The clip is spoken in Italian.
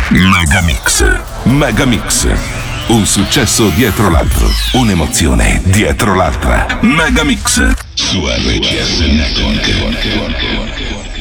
Megamix. Megamix. Un successo dietro l'altro. Un'emozione dietro l'altra. Megamix. Su RCS Network.